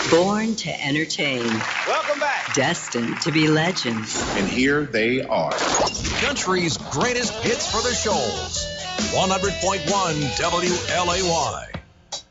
Born to entertain. Welcome back. Destined to be legends. And here they are. Country's greatest hits for the shoals. 100.1 WLAY.